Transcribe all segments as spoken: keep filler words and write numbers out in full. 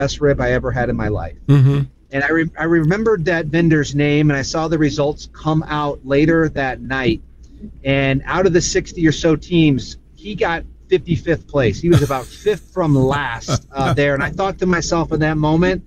best rib I ever had in my life. Mm-hmm. And I, re- I remembered that vendor's name, and I saw the results come out later that night. And out of the sixty or so teams, he got fifty-fifth place. He was about fifth from last uh, there. And I thought to myself in that moment,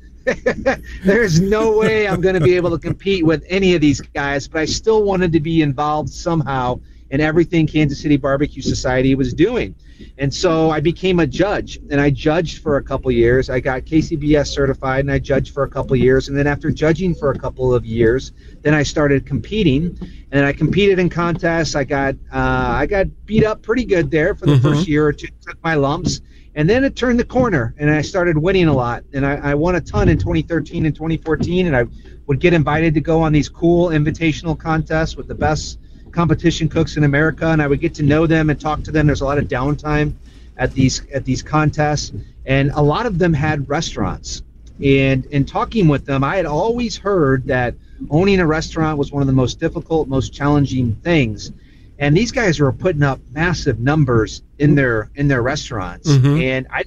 there's no way I'm going to be able to compete with any of these guys, but I still wanted to be involved somehow in everything Kansas City Barbecue Society was doing. And so I became a judge, and I judged for a couple years. I got K C B S certified, and I judged for a couple years. And then after judging for a couple of years, then I started competing, and I competed in contests. I got uh, I got beat up pretty good there for the mm-hmm. first year or two, took my lumps. And then it turned the corner, and I started winning a lot. And I, I won a ton in twenty thirteen and twenty fourteen, and I would get invited to go on these cool invitational contests with the best competition cooks in America, and I would get to know them and talk to them. There's a lot of downtime at these at these contests, and a lot of them had restaurants. And in talking with them, I had always heard that owning a restaurant was one of the most difficult, most challenging things. And these guys were putting up massive numbers in their in their restaurants, mm-hmm. and I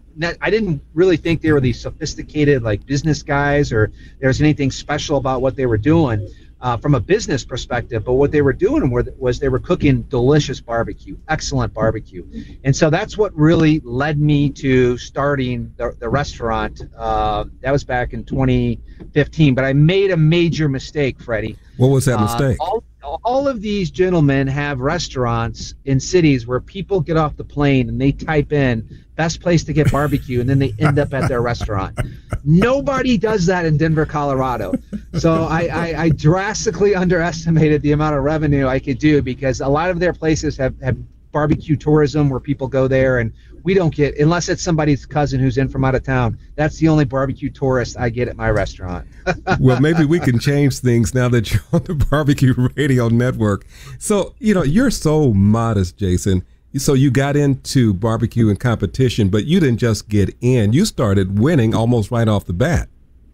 I didn't really think they were these sophisticated like business guys, or there was anything special about what they were doing uh, from a business perspective. But what they were doing were, was they were cooking delicious barbecue, excellent barbecue, and so that's what really led me to starting the, the restaurant. Uh, that was back in twenty fifteen, but I made a major mistake, Freddie. What was that mistake? Uh, all, all of these gentlemen have restaurants in cities where people get off the plane and they type in best place to get barbecue, and then they end up at their restaurant. Nobody does that in Denver, Colorado. So I, I, I drastically underestimated the amount of revenue I could do, because a lot of their places have, have barbecue tourism where people go there, and we don't get, unless it's somebody's cousin who's in from out of town, that's the only barbecue tourist I get at my restaurant. Well, maybe we can change things now that you're on the Barbecue Radio Network. So, you know, you're so modest, Jason. So you got into barbecue and competition, but you didn't just get in. You started winning almost right off the bat.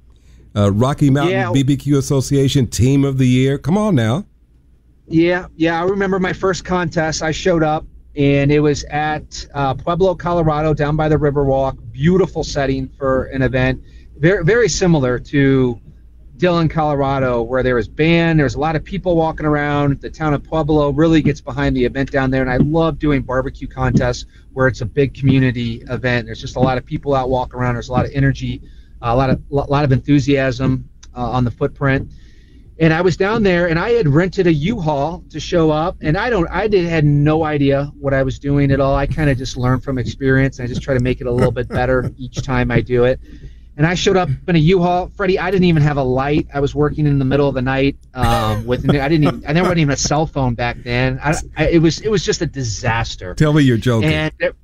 Uh, Rocky Mountain yeah. B B Q Association Team of the Year. Come on now. Yeah, yeah. I remember my first contest. I showed up, and it was at uh, Pueblo, Colorado, down by the Riverwalk. Beautiful setting for an event. Very, very similar to Dillon, Colorado, where there was band. There's a lot of people walking around. The town of Pueblo really gets behind the event down there, and I love doing barbecue contests where it's a big community event. There's just a lot of people out walking around. There's a lot of energy, a lot of a lot of enthusiasm uh, on the footprint. And I was down there, and I had rented a U-Haul to show up, and I don't, I did had no idea what I was doing at all. I kind of just learned from experience, and I just try to make it a little bit better each time I do it. And I showed up in a U-Haul, Freddie. I didn't even have a light. I was working in the middle of the night um, with. I didn't even. I never had even a cell phone back then. I, I, it was. It was just a disaster. Tell me you're joking. And it,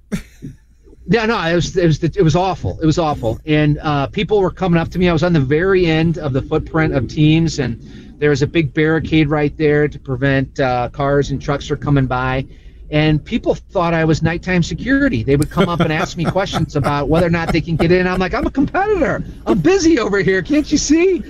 yeah, no, it was. It was. It was awful. It was awful. And uh, people were coming up to me. I was on the very end of the footprint of teams, and there was a big barricade right there to prevent uh, cars and trucks from coming by. And people thought I was nighttime security. They would come up and ask me questions about whether or not they can get in. I'm like, I'm a competitor. I'm busy over here. Can't you see?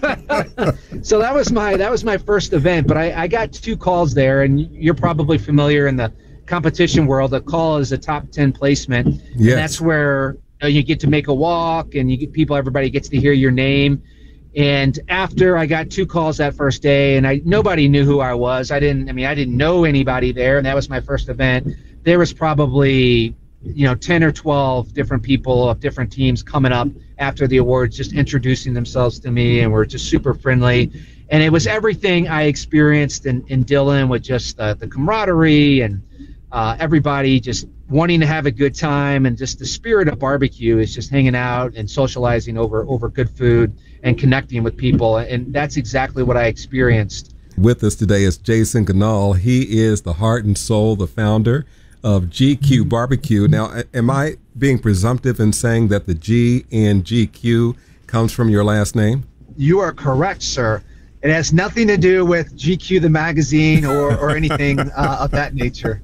So that was my that was my first event. But I, I got two calls there, and you're probably familiar in the competition world. A call is a top ten placement. Yes. And that's where you know, you get to make a walk, and you get people. Everybody gets to hear your name. And after I got two calls that first day, and I nobody knew who I was. I didn't. I mean, I didn't know anybody there, and that was my first event. There was probably, you know, ten or twelve different people of different teams coming up after the awards, just introducing themselves to me, and were just super friendly. And it was everything I experienced in, in Dillon, with just the, the camaraderie and uh, everybody just wanting to have a good time, and just the spirit of barbecue is just hanging out and socializing over over good food and connecting with people, and that's exactly what I experienced. With us today is Jason Gonal. He is the heart and soul, the founder of G Q Barbecue. Now, am I being presumptive in saying that the G in G Q comes from your last name? You are correct, sir. It has nothing to do with G Q the magazine or, or anything uh, of that nature.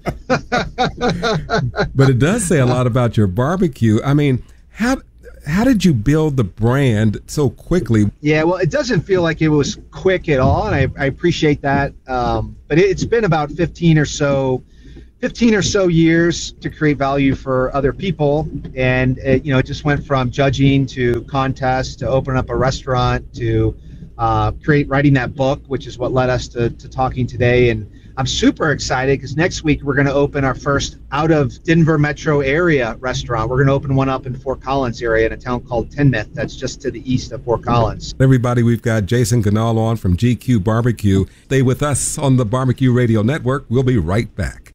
But it does say a lot about your barbecue. I mean, how how did you build the brand so quickly? Yeah, well, it doesn't feel like it was quick at all, and I, I appreciate that. Um, but it, it's been about fifteen or so fifteen or so years to create value for other people. And, it, you know, it just went from judging to contests to open up a restaurant to uh, create writing that book, which is what led us to, to talking today. And I'm super excited because next week we're going to open our first out of Denver metro area restaurant. We're going to open one up in Fort Collins area in a town called Tinmouth that's just to the east of Fort Collins. Everybody, we've got Jason Ganal on from G Q Barbecue. Stay with us on the Barbecue Radio Network. We'll be right back.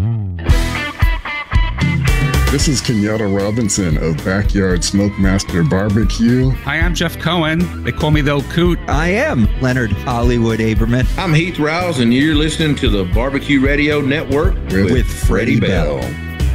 This is Kenyatta Robinson of Backyard Smokemaster Barbecue. Hi, I'm Jeff Cohen. They call me the Old Coot. I am Leonard Hollywood Aberman. I'm Heath Rouse, and you're listening to the Barbecue Radio Network with, with Freddie Bell. Bell.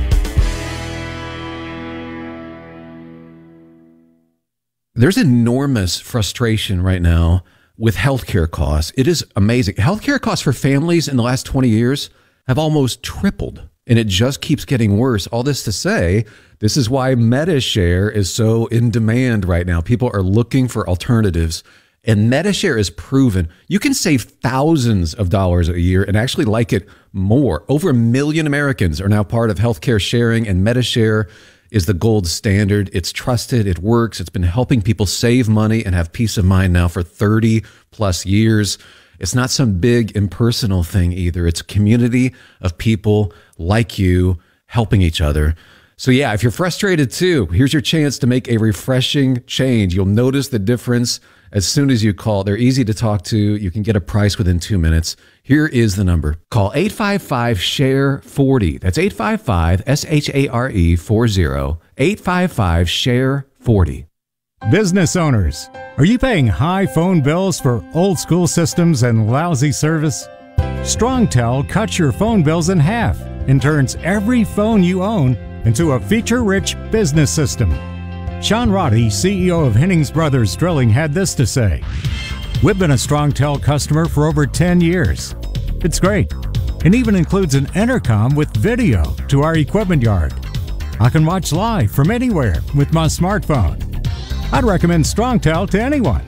There's enormous frustration right now with healthcare costs. It is amazing. Healthcare costs for families in the last twenty years have almost tripled. And it just keeps getting worse. All this to say, this is why Medi-Share is so in demand right now. People are looking for alternatives. And Medi-Share is proven you can save thousands of dollars a year and actually like it more. Over a million Americans are now part of healthcare sharing, and Medi-Share is the gold standard. It's trusted. It works. It's been helping people save money and have peace of mind now for thirty plus years. It's not some big impersonal thing either. It's a community of people like you helping each other. So yeah, if you're frustrated too, here's your chance to make a refreshing change. You'll notice the difference as soon as you call. They're easy to talk to. You can get a price within two minutes. Here is the number. Call eight five five, S H A R E, forty. That's eight five five, S H A R E, forty. eight five five, S H A R E, forty. Business owners, are you paying high phone bills for old school systems and lousy service? StrongTel cuts your phone bills in half and turns every phone you own into a feature-rich business system. Sean Roddy, C E O of Hennings Brothers Drilling, had this to say: "We've been a StrongTel customer for over ten years. It's great, and even includes an intercom with video to our equipment yard. I can watch live from anywhere with my smartphone. I'd recommend StrongTel to anyone.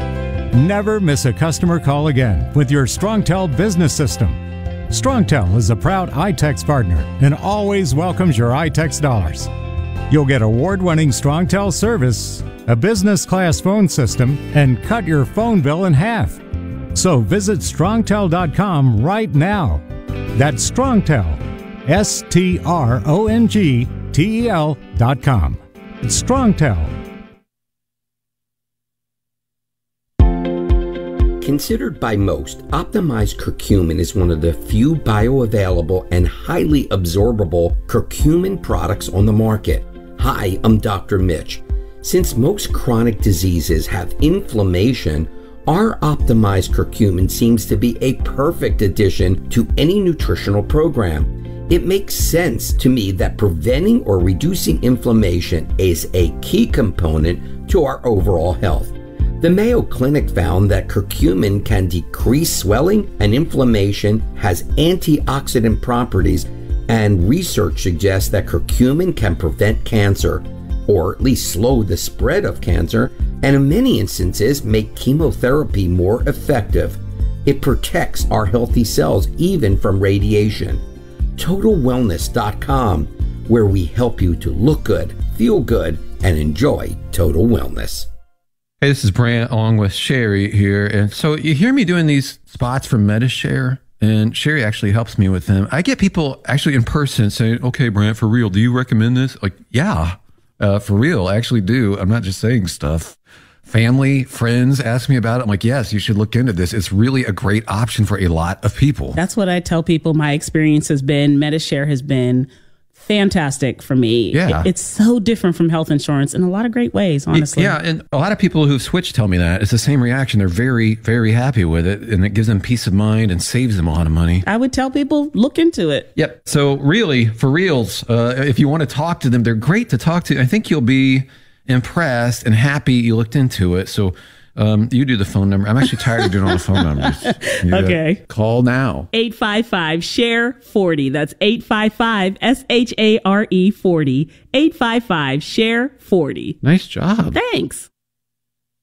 Never miss a customer call again with your StrongTel business system. StrongTel is a proud iTex partner and always welcomes your iTex dollars. You'll get award-winning StrongTel service, a business-class phone system, and cut your phone bill in half. So visit strongtel dot com right now. That's StrongTel, S T R O N G T E L dot com. It's StrongTel. Considered by most, optimized curcumin is one of the few bioavailable and highly absorbable curcumin products on the market. Hi, I'm Doctor Mitch. Since most chronic diseases have inflammation, our optimized curcumin seems to be a perfect addition to any nutritional program. It makes sense to me that preventing or reducing inflammation is a key component to our overall health. The Mayo Clinic found that curcumin can decrease swelling and inflammation, has antioxidant properties, and research suggests that curcumin can prevent cancer, or at least slow the spread of cancer, and in many instances make chemotherapy more effective. It protects our healthy cells even from radiation. total wellness dot com, where we help you to look good, feel good, and enjoy total wellness. Hey, this is Brant along with Sherry here. And so you hear me doing these spots for Medi-Share, and Sherry actually helps me with them. I get people actually in person saying, "Okay, Brant, for real, do you recommend this?" Like, yeah, uh, for real, I actually do. I'm not just saying stuff. Family, friends ask me about it. I'm like, yes, you should look into this. It's really a great option for a lot of people. That's what I tell people. My experience has been, Medi-Share has been fantastic for me. Yeah. It, it's so different from health insurance in a lot of great ways, honestly. Yeah, and a lot of people who've switched tell me that. It's the same reaction. They're very, very happy with it, and it gives them peace of mind and saves them a lot of money. I would tell people, look into it. Yep. So really, for reals, uh, if you want to talk to them, they're great to talk to. I think you'll be impressed and happy you looked into it. So um, you do the phone number. I'm actually tired of doing all the phone numbers. You okay. Call now. eight five five, S H A R E, forty. That's eight five five, S H A R E, forty. eight five five, S H A R E, forty. Nice job. Thanks.